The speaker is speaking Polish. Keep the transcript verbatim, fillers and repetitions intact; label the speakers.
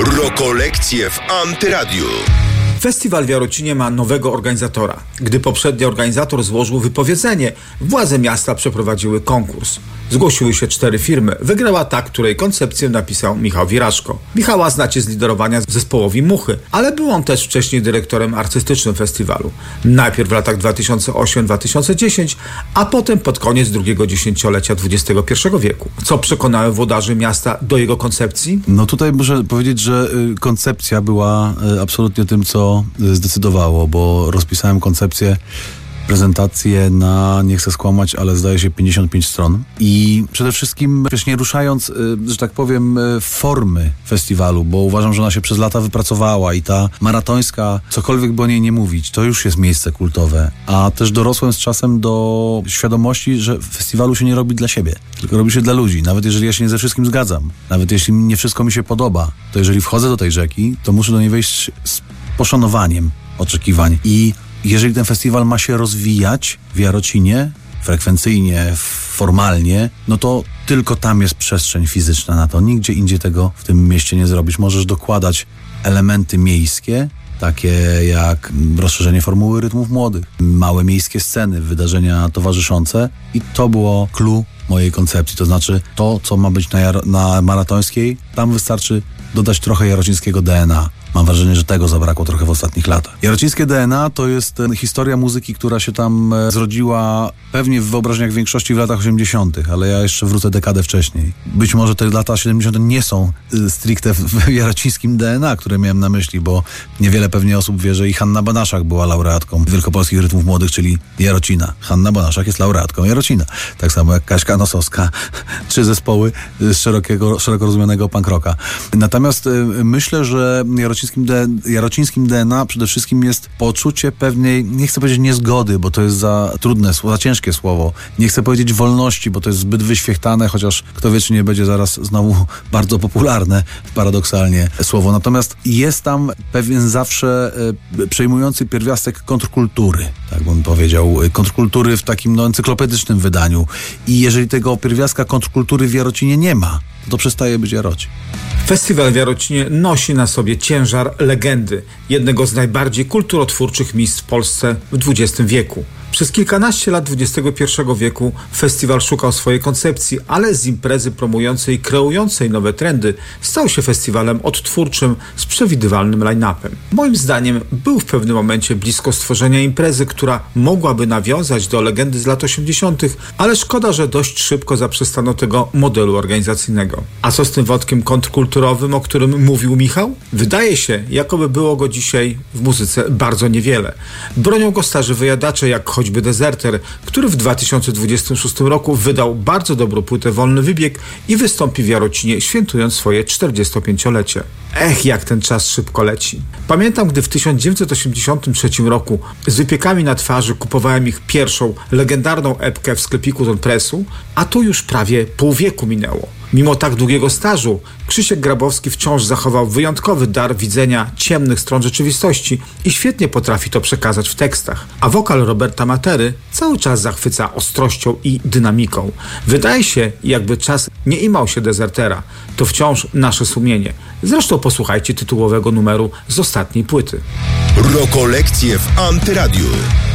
Speaker 1: Rokolekcje w Antyradiu.
Speaker 2: Festiwal w Jarocinie ma nowego organizatora. Gdy poprzedni organizator złożył wypowiedzenie, władze miasta przeprowadziły konkurs. Zgłosiły się cztery firmy. Wygrała ta, której koncepcję napisał Michał Wiraszko. Michała znacie z liderowania zespołowi Muchy, ale był on też wcześniej dyrektorem artystycznym festiwalu. Najpierw w latach dwa tysiące ósmym do dwa tysiące dziesiątego, a potem pod koniec drugiego dziesięciolecia dwudziestego pierwszego wieku. Co przekonały włodarzy miasta do jego koncepcji?
Speaker 3: No tutaj muszę powiedzieć, że koncepcja była absolutnie tym, co zdecydowało, bo rozpisałem koncepcję, prezentację na, nie chcę skłamać, ale zdaje się pięćdziesiąt pięć stron. I przede wszystkim, wiesz, nie ruszając, że tak powiem, formy festiwalu, bo uważam, że ona się przez lata wypracowała i ta maratońska, cokolwiek by o niej nie mówić, to już jest miejsce kultowe. A też dorosłem z czasem do świadomości, że festiwalu się nie robi dla siebie, tylko robi się dla ludzi. Nawet jeżeli ja się nie ze wszystkim zgadzam, nawet jeśli nie wszystko mi się podoba, to jeżeli wchodzę do tej rzeki, to muszę do niej wejść z poszanowaniem oczekiwań. I jeżeli ten festiwal ma się rozwijać w Jarocinie, frekwencyjnie, formalnie, no to tylko tam jest przestrzeń fizyczna na to. Nigdzie indziej tego w tym mieście nie zrobisz. Możesz dokładać elementy miejskie, takie jak rozszerzenie formuły rytmów młodych, małe miejskie sceny, wydarzenia towarzyszące i to było clue mojej koncepcji. To znaczy to, co ma być na, Jar- na maratońskiej, tam wystarczy dodać trochę jarocińskiego D N A. Mam wrażenie, że tego zabrakło trochę w ostatnich latach. Jarocińskie D N A to jest historia muzyki, która się tam zrodziła pewnie w wyobraźniach większości w latach osiemdziesiątych, ale ja jeszcze wrócę dekadę wcześniej. Być może te lata siedemdziesiąte nie są stricte w jarocińskim D N A, które miałem na myśli, bo niewiele pewnie osób wie, że i Hanna Banaszak była laureatką Wielkopolskich Rytmów Młodych, czyli Jarocina. Hanna Banaszak jest laureatką Jarocina. Tak samo jak Kaśka Nosowska, czy zespoły z szerokiego, szeroko rozumianego punk rocka. Natomiast myślę, że Jarocin jarocińskim D N A przede wszystkim jest poczucie pewnej, nie chcę powiedzieć niezgody, bo to jest za trudne, za ciężkie słowo. Nie chcę powiedzieć wolności, bo to jest zbyt wyświechtane, chociaż kto wie, czy nie będzie zaraz znowu bardzo popularne, paradoksalnie, słowo. Natomiast jest tam pewien zawsze e, przejmujący pierwiastek kontrkultury, tak bym powiedział. Kontrkultury w takim no, encyklopedycznym wydaniu. I jeżeli tego pierwiastka kontrkultury w Jarocinie nie ma, to przestaje być Jarocin.
Speaker 2: Festiwal w Jarocinie nosi na sobie ciężar legendy, jednego z najbardziej kulturotwórczych miejsc w Polsce w dwudziestym wieku. Przez kilkanaście lat dwudziestego pierwszego wieku festiwal szukał swojej koncepcji, ale z imprezy promującej i kreującej nowe trendy stał się festiwalem odtwórczym z przewidywalnym line-upem. Moim zdaniem był w pewnym momencie blisko stworzenia imprezy, która mogłaby nawiązać do legendy z lat osiemdziesiątych, ale szkoda, że dość szybko zaprzestano tego modelu organizacyjnego. A co z tym wątkiem kontrkulturowym, o którym mówił Michał? Wydaje się, jakoby było go dzisiaj w muzyce bardzo niewiele. Bronią go starzy wyjadacze, jak choćby Dezerter, który w dwa tysiące dwudziestym szóstym roku wydał bardzo dobrą płytę Wolny Wybieg i wystąpi w Jarocinie, świętując swoje czterdziestopięciolecie. Ech, jak ten czas szybko leci. Pamiętam, gdy w tysiąc dziewięćset osiemdziesiątym trzecim roku z wypiekami na twarzy kupowałem ich pierwszą, legendarną epkę w sklepiku Don Pressu, a tu już prawie pół wieku minęło. Mimo tak długiego stażu, Krzysiek Grabowski wciąż zachował wyjątkowy dar widzenia ciemnych stron rzeczywistości i świetnie potrafi to przekazać w tekstach. A wokal Roberta Matery cały czas zachwyca ostrością i dynamiką. Wydaje się, jakby czas nie imał się Dezertera. To wciąż nasze sumienie. Zresztą posłuchajcie tytułowego numeru z ostatniej płyty.
Speaker 1: Rokolekcje w Antyradiu.